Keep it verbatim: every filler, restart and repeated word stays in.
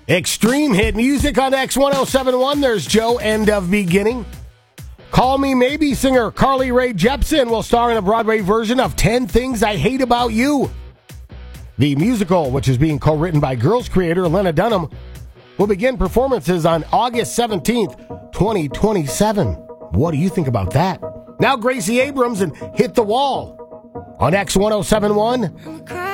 Extreme hit music on X ten seventy-one. There's Joe, End of Beginning. Call Me Maybe singer Carly Rae Jepsen will star in a Broadway version of ten Things I Hate About You. The musical, which is being co-written by Girls creator Lena Dunham, will begin performances on August seventeenth, twenty twenty-seven. What do you think about that? Now Gracie Abrams and Hit the Wall on X ten seventy-one.